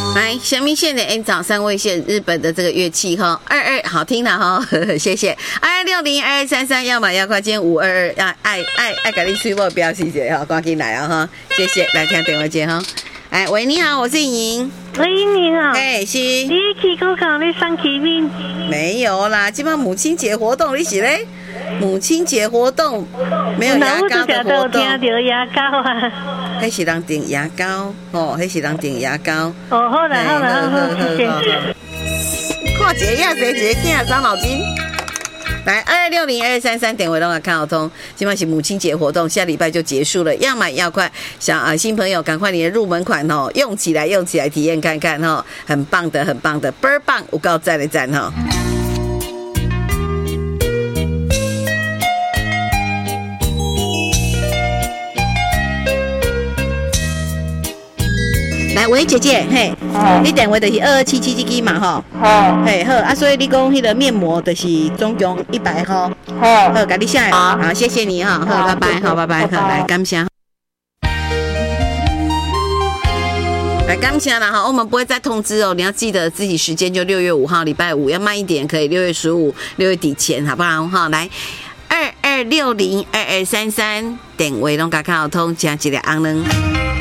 来，祥明县的 N 早3位线日本的这个乐器哈，22好听了哈，谢谢。22602233要买要快，今天522要爱给你吹波标细节哈，赶紧来啊哈，谢谢，来听电话接哈。哎，喂，你好，我是莹莹。 喂，你好。 哎，是。 你去高考你上期面？ 没有啦，今晚母亲节活动你是嘞？母亲节活动没有牙膏的活动。 我听到牙膏啊。 迄是人订牙膏，哦，迄是人订牙膏。 哦，好啦，好啦，好，谢谢。 看一个呀，生一个囝，伤脑筋。来，22602233点回龙看好通，今晚是母亲节活动，下礼拜就结束了，要买要快，新朋友赶快你的入门款哦，用起来体验看看哦，很棒的，倍儿棒，有够赞的赞哈。来，喂，姐姐，嘿，你电话就是2277这支嘛，吼，嘿，好啊，所以你讲迄个面膜就是总共100块，好，给你下来，好，谢谢你哈，好，拜拜，好，拜拜，好，来，感谢。来，感谢啦哈，我们不会再通知哦，你要记得自己时间就6月5号礼拜五，要慢一点可以，6月15、6月底前，好不好？哈，来，22602233电话拢甲看好通，加一个红人。